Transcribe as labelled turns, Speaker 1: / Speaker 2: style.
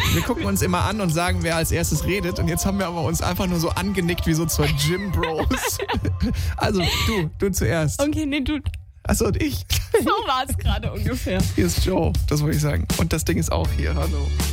Speaker 1: Wir gucken uns immer an und sagen, wer als erstes redet. Und jetzt haben wir aber uns einfach nur so angenickt wie so zwei Gym-Bros. Also, du zuerst.
Speaker 2: Okay, nee, du.
Speaker 1: Achso, und ich.
Speaker 2: So war es gerade ungefähr.
Speaker 1: Hier ist Joe, das wollte ich sagen. Und das Ding ist auch hier, hallo.